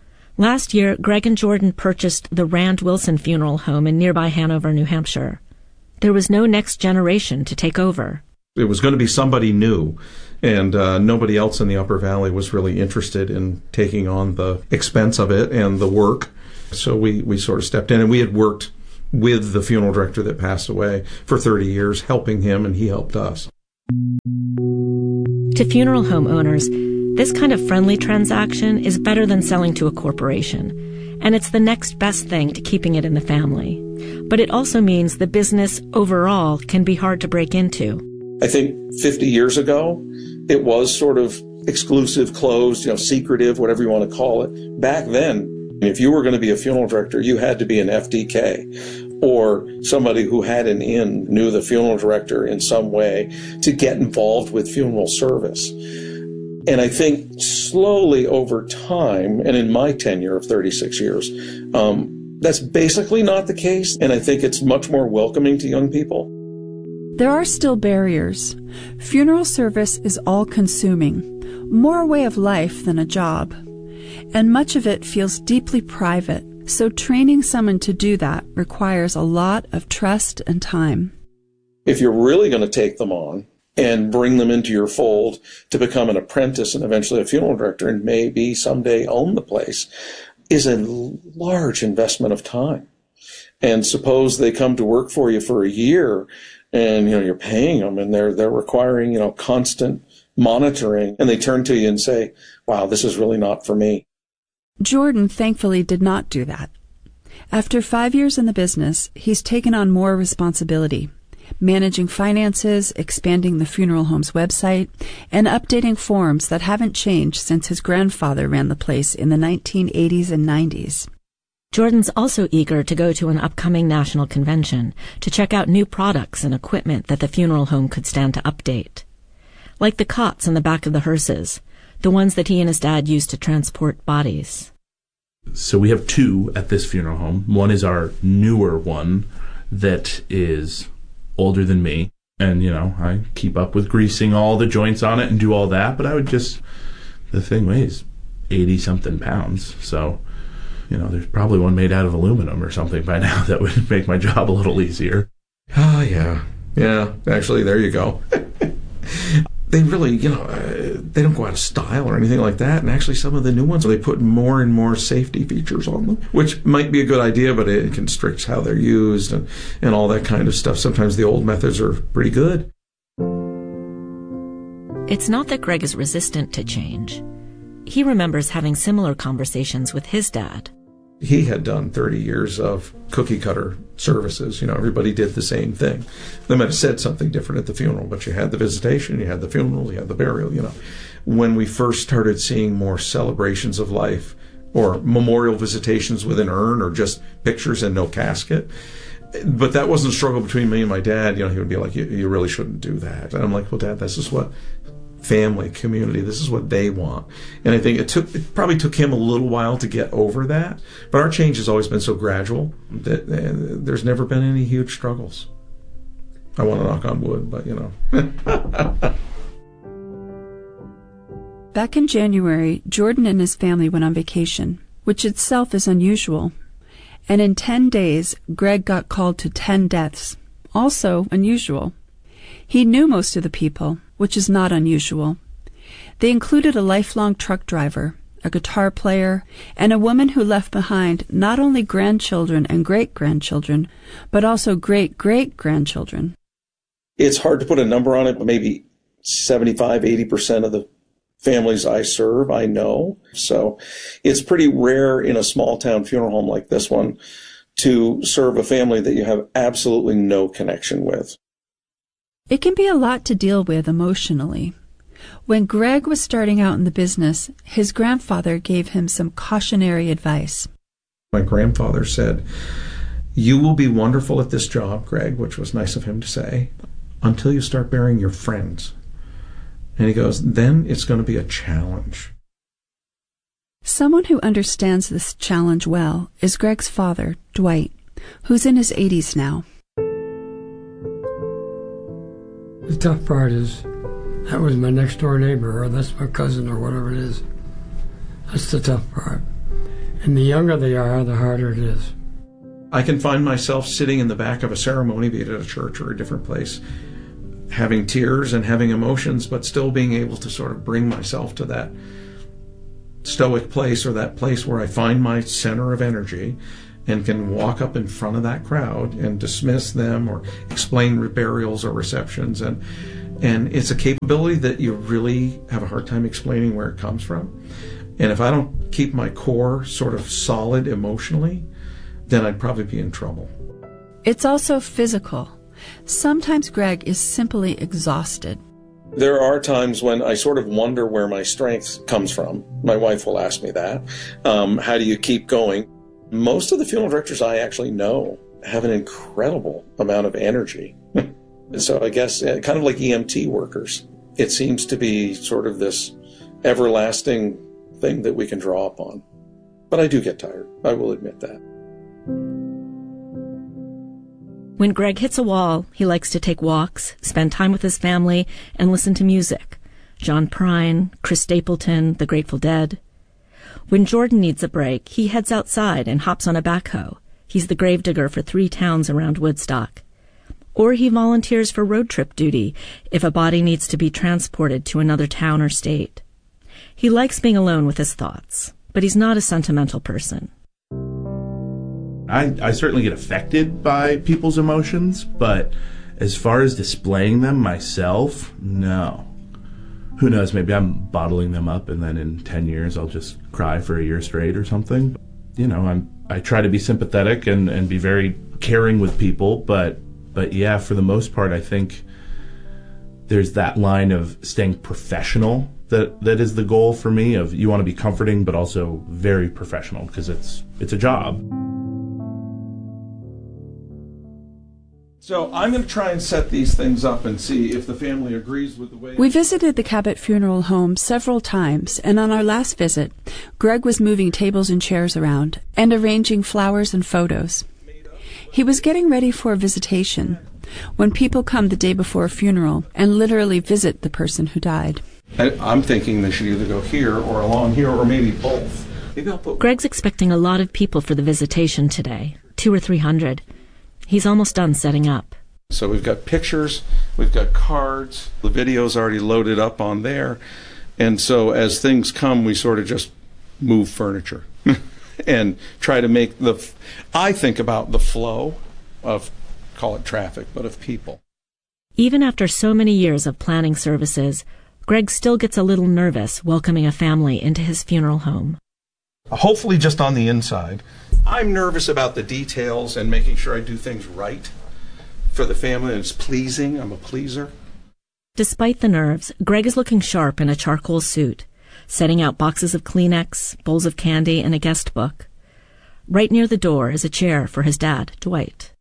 [SPEAKER 3] Last year, Greg and Jordan purchased the Rand Wilson Funeral Home in nearby Hanover, New Hampshire. There was no next generation to take over.
[SPEAKER 2] It was going to be somebody new, and nobody else in the Upper Valley was really interested in taking on the expense of it and the work. So we sort of stepped in, and we had worked with the funeral director that passed away for 30 years, helping him, and he helped us.
[SPEAKER 3] To funeral home owners, this kind of friendly transaction is better than selling to a corporation, and it's the next best thing to keeping it in the family. But it also means the business overall can be hard to break into.
[SPEAKER 2] I think 50 years ago, it was sort of exclusive, closed, secretive, whatever you want to call it. Back then, if you were going to be a funeral director, you had to be an FDK or somebody who had an in, knew the funeral director in some way to get involved with funeral service. And I think slowly over time, and in my tenure of 36 years, that's basically not the case. And I think it's much more welcoming to young people.
[SPEAKER 1] There are still barriers. Funeral service is all-consuming, more a way of life than a job. And much of it feels deeply private, so training someone to do that requires a lot of trust and time.
[SPEAKER 2] If you're really going to take them on and bring them into your fold to become an apprentice and eventually a funeral director and maybe someday own the place, is a large investment of time. And suppose they come to work for you for a year and you're paying them and they're requiring constant monitoring, and they turn to you and say, wow, this is really not for me.
[SPEAKER 1] Jordan thankfully did not do that. After 5 years in the business, he's taken on more responsibility, managing finances, expanding the funeral home's website, and updating forms that haven't changed since his grandfather ran the place in the 1980s and 90s.
[SPEAKER 3] Jordan's also eager to go to an upcoming national convention to check out new products and equipment that the funeral home could stand to update. Like the cots in the back of the hearses, the ones that he and his dad used to transport bodies.
[SPEAKER 4] So we have two at this funeral home. One is our newer one that is older than me. And, I keep up with greasing all the joints on it and do all that. But the thing weighs 80-something pounds. So, there's probably one made out of aluminum or something by now that would make my job a little easier.
[SPEAKER 2] Oh, yeah. Yeah, actually, there you go. They really, they don't go out of style or anything like that. And actually, some of the new ones, they put more and more safety features on them, which might be a good idea, but it constricts how they're used and all that kind of stuff. Sometimes the old methods are pretty good.
[SPEAKER 3] It's not that Greg is resistant to change. He remembers having similar conversations with his dad.
[SPEAKER 2] He had done 30 years of cookie cutter services. Everybody did the same thing. They might have said something different at the funeral, but you had the visitation, you had the funeral, you had the burial, When we first started seeing more celebrations of life or memorial visitations with an urn or just pictures and no casket, but that wasn't a struggle between me and my dad. He would be like, you really shouldn't do that. And I'm like, well, Dad, this is what family, community, this is what they want. And I think it probably took him a little while to get over that, but our change has always been so gradual that there's never been any huge struggles. I want to knock on wood, but
[SPEAKER 1] Back in January, Jordan and his family went on vacation, which itself is unusual. And in 10 days, Greg got called to 10 deaths, also unusual. He knew most of the people, which is not unusual. They included a lifelong truck driver, a guitar player, and a woman who left behind not only grandchildren and great-grandchildren, but also great-great-grandchildren.
[SPEAKER 2] It's hard to put a number on it, but maybe 75-80% of the families I serve, I know. So it's pretty rare in a small-town funeral home like this one to serve a family that you have absolutely no connection with.
[SPEAKER 1] It can be a lot to deal with emotionally. When Greg was starting out in the business, his grandfather gave him some cautionary advice.
[SPEAKER 2] My grandfather said, "You will be wonderful at this job, Greg," which was nice of him to say, "until you start burying your friends." And he goes, then it's going to be a challenge.
[SPEAKER 1] Someone who understands this challenge well is Greg's father, Dwight, who's in his 80s now.
[SPEAKER 8] The tough part is that was my next door neighbor, or that's my cousin, or whatever it is. That's the tough part. And the younger they are, the harder it is.
[SPEAKER 2] I can find myself sitting in the back of a ceremony, be it at a church or a different place, having tears and having emotions, but still being able to sort of bring myself to that stoic place, or that place where I find my center of energy and can walk up in front of that crowd and dismiss them or explain burials or receptions. And it's a capability that you really have a hard time explaining where it comes from. And if I don't keep my core sort of solid emotionally, then I'd probably be in trouble.
[SPEAKER 1] It's also physical. Sometimes Greg is simply exhausted.
[SPEAKER 2] There are times when I sort of wonder where my strength comes from. My wife will ask me that. How do you keep going? Most of the funeral directors I actually know have an incredible amount of energy. So I guess kind of like EMT workers, it seems to be sort of this everlasting thing that we can draw upon. But I do get tired. I will admit that.
[SPEAKER 3] When Greg hits a wall, he likes to take walks, spend time with his family, and listen to music. John Prine, Chris Stapleton, The Grateful Dead. When Jordan needs a break, he heads outside and hops on a backhoe. He's the gravedigger for 3 towns around Woodstock. Or he volunteers for road trip duty if a body needs to be transported to another town or state. He likes being alone with his thoughts, but he's not a sentimental person.
[SPEAKER 4] I certainly get affected by people's emotions, but as far as displaying them myself, no. Who knows, maybe I'm bottling them up and then in 10 years I'll just cry for a year straight or something. You know, I try to be sympathetic and be very caring with people, but yeah, for the most part, I think there's that line of staying professional that is the goal for me, of you want to be comforting but also very professional, because it's a job.
[SPEAKER 2] So I'm going to try and set these things up and see if the family agrees with the way...
[SPEAKER 1] We visited the Cabot Funeral Home several times, and on our last visit, Greg was moving tables and chairs around and arranging flowers and photos. He was getting ready for a visitation, when people come the day before a funeral and literally visit the person who died.
[SPEAKER 2] I'm thinking they should either go here or along here, or maybe both. Maybe I'll put...
[SPEAKER 3] Greg's expecting a lot of people for the visitation today, 200 or 300. He's almost done setting up.
[SPEAKER 2] So we've got pictures, we've got cards, the video's already loaded up on there. And so as things come, we sort of just move furniture and try to make I think about the flow of, call it traffic, but of people.
[SPEAKER 3] Even after so many years of planning services, Greg still gets a little nervous welcoming a family into his funeral home.
[SPEAKER 2] Hopefully just on the inside. I'm nervous about the details and making sure I do things right for the family and it's pleasing. I'm a pleaser.
[SPEAKER 3] Despite the nerves, Greg is looking sharp in a charcoal suit, setting out boxes of Kleenex, bowls of candy, and a guest book. Right near the door is a chair for his dad, Dwight.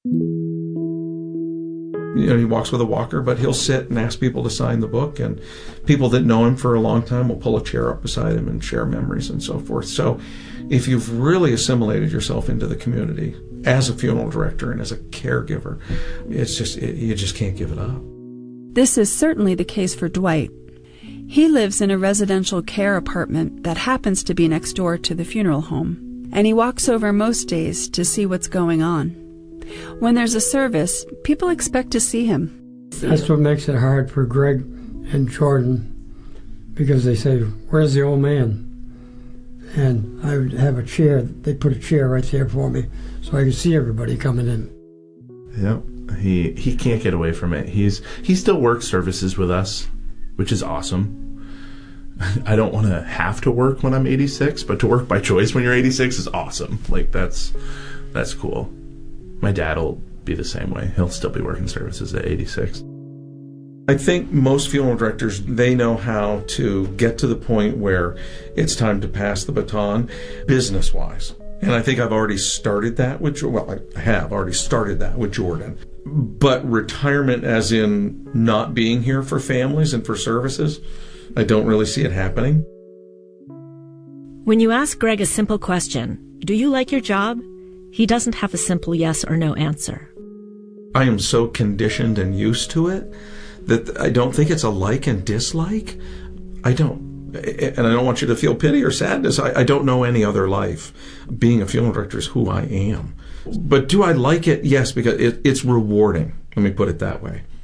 [SPEAKER 2] You know, he walks with a walker, but he'll sit and ask people to sign the book, and people that know him for a long time will pull a chair up beside him and share memories and so forth. So if you've really assimilated yourself into the community as a funeral director and as a caregiver, it's just you just can't give it up.
[SPEAKER 1] This is certainly the case for Dwight. He lives in a residential care apartment that happens to be next door to the funeral home, and he walks over most days to see what's going on. When there's a service, people expect to see him.
[SPEAKER 8] That's what makes it hard for Greg and Jordan, because they say, "Where's the old man?" And I would have a chair. They put a chair right there for me so I could see everybody coming in.
[SPEAKER 4] Yep, he can't get away from it. He still works services with us, which is awesome. I don't want to have to work when I'm 86, but to work by choice when you're 86 is awesome. Like that's cool. My dad will be the same way. He'll still be working services at 86.
[SPEAKER 2] I think most funeral directors, they know how to get to the point where it's time to pass the baton business-wise. And I think I've already started that with, I have already started that with Jordan. But retirement as in not being here for families and for services, I don't really see it happening.
[SPEAKER 3] When you ask Greg a simple question, do you like your job? He doesn't have a simple yes or no answer.
[SPEAKER 2] I am so conditioned and used to it that I don't think it's a like and dislike. I don't. And I don't want you to feel pity or sadness. I don't know any other life. Being a funeral director is who I am. But do I like it? Yes, because it's rewarding. Let me put it that way.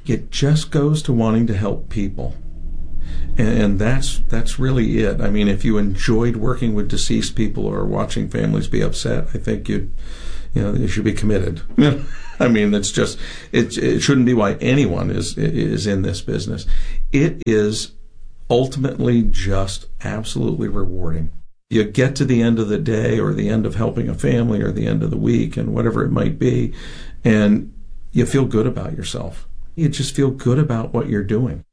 [SPEAKER 2] It just goes to wanting to help people. And that's really it. I mean, if you enjoyed working with deceased people or watching families be upset, I think you should be committed. I mean, it's just it shouldn't be why anyone is in this business. It is ultimately just absolutely rewarding. You get to the end of the day or the end of helping a family or the end of the week and whatever it might be, and you feel good about yourself. You just feel good about what you're doing.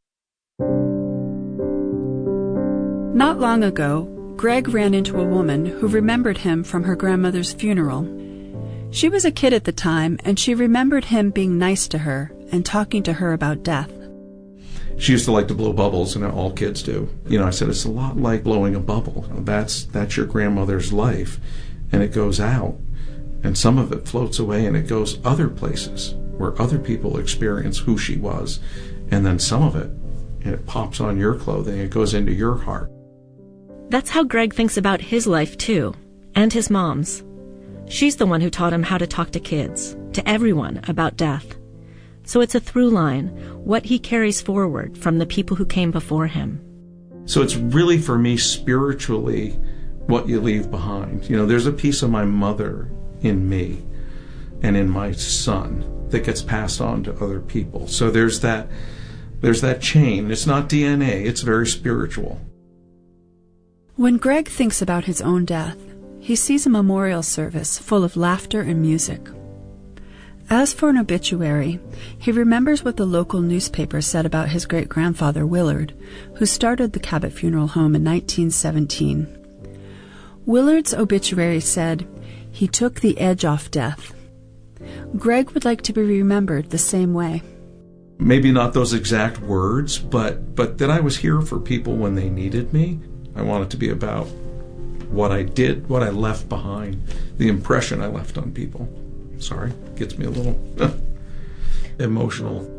[SPEAKER 1] Not long ago, Greg ran into a woman who remembered him from her grandmother's funeral. She was a kid at the time, and she remembered him being nice to her and talking to her about death.
[SPEAKER 2] She used to like to blow bubbles, and all kids do. I said, it's a lot like blowing a bubble. That's your grandmother's life, and it goes out, and some of it floats away, and it goes other places where other people experience who she was, and then some of it, and it pops on your clothing, it goes into your heart.
[SPEAKER 3] That's how Greg thinks about his life, too, and his mom's. She's the one who taught him how to talk to kids, to everyone, about death. So it's a through line, what he carries forward from the people who came before him.
[SPEAKER 2] So it's really, for me, spiritually, what you leave behind. There's a piece of my mother in me and in my son that gets passed on to other people. So there's that chain. It's not DNA, it's very spiritual.
[SPEAKER 1] When Greg thinks about his own death, he sees a memorial service full of laughter and music. As for an obituary, he remembers what the local newspaper said about his great-grandfather Willard, who started the Cabot Funeral Home in 1917. Willard's obituary said, "He took the edge off death." Greg would like to be remembered the same way.
[SPEAKER 2] Maybe not those exact words, but that I was here for people when they needed me. I want it to be about what I did, what I left behind, the impression I left on people. Sorry, gets me a little emotional.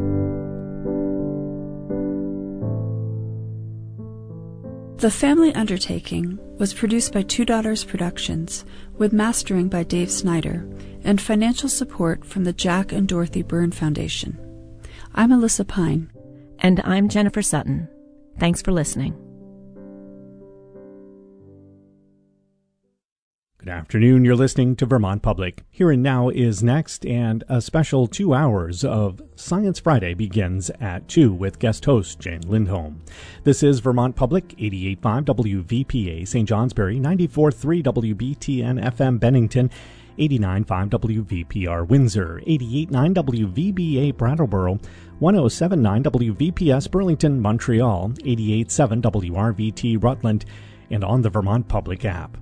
[SPEAKER 1] The Family Undertaking was produced by Two Daughters Productions, with mastering by Dave Snyder, and financial support from the Jack and Dorothy Byrne Foundation. I'm Alyssa Pine.
[SPEAKER 3] And I'm Jennifer Sutton. Thanks for listening.
[SPEAKER 6] Good afternoon. You're listening to Vermont Public. Here and Now is next, and a special 2 hours of Science Friday begins at 2 with guest host Jane Lindholm. This is Vermont Public, 88.5 WVPA St. Johnsbury, 94.3 WBTN FM Bennington, 89.5 WVPR Windsor, 88.9 WVBA Brattleboro, 107.9 WVPS Burlington, Montreal, 88.7 WRVT Rutland, and on the Vermont Public app.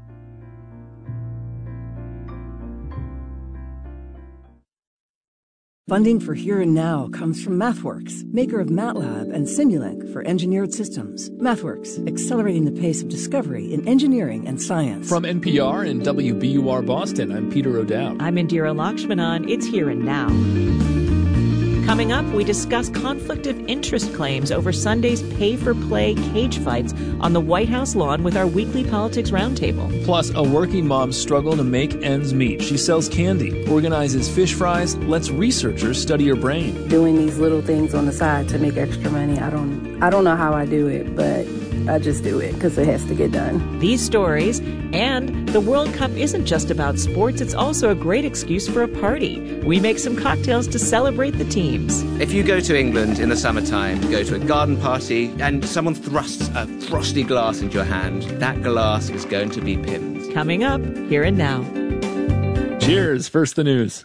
[SPEAKER 9] Funding for Here and Now comes from MathWorks, maker of MATLAB and Simulink for engineered systems. MathWorks, accelerating the pace of discovery in engineering and science.
[SPEAKER 10] From NPR and WBUR Boston, I'm Peter O'Dowd.
[SPEAKER 11] I'm Indira Lakshmanan. It's Here and Now. Coming up, we discuss conflict of interest claims over Sunday's pay-for-play cage fights on the White House lawn with our weekly Politics Roundtable.
[SPEAKER 10] Plus, a working mom's struggle to make ends meet. She sells candy, organizes fish fries, lets researchers study her brain.
[SPEAKER 12] Doing these little things on the side to make extra money, I don't know how I do it, but I just do it because it has to get done.
[SPEAKER 11] These stories, and the World Cup isn't just about sports, it's also a great excuse for a party. We make some cocktails to celebrate the teams.
[SPEAKER 13] If you go to England in the summertime, go to a garden party, and someone thrusts a frosty glass into your hand, that glass is going to be pinned.
[SPEAKER 11] Coming up, Here and Now.
[SPEAKER 10] Cheers. First the news.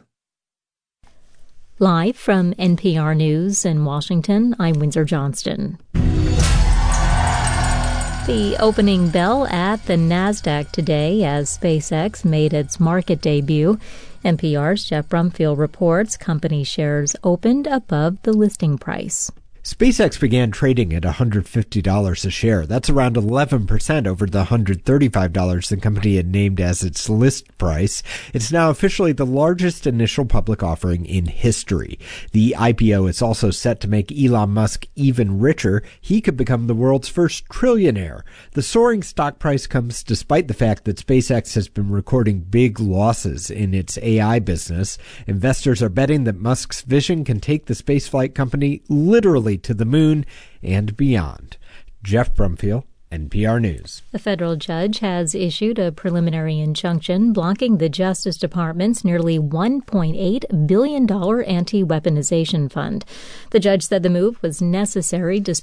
[SPEAKER 14] Live from NPR News in Washington, I'm Windsor Johnston. The opening bell at the NASDAQ today as SpaceX made its market debut. NPR's Jeff Brumfield reports company shares opened above the listing price.
[SPEAKER 15] SpaceX began trading at $150 a share. That's around 11% over the $135 the company had named as its list price. It's now officially the largest initial public offering in history. The IPO is also set to make Elon Musk even richer. He could become the world's first trillionaire. The soaring stock price comes despite the fact that SpaceX has been recording big losses in its AI business. Investors are betting that Musk's vision can take the spaceflight company literally to the moon and beyond. Jeff Brumfield, NPR News.
[SPEAKER 14] A federal judge has issued a preliminary injunction blocking the Justice Department's nearly $1.8 billion anti-weaponization fund. The judge said the move was necessary despite